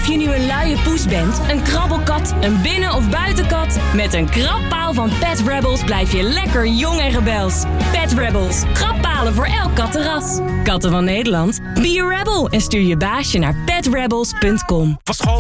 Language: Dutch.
je nu een luie poes bent, een krabbelkat, een binnen- of buitenkat... met een krabpaal van Pet Rebels blijf je lekker jong en rebels. Pet Rebels. Krabbalen voor elk kattenras. Katten van Nederland. Be a rebel en stuur je baasje naar petrebels.com.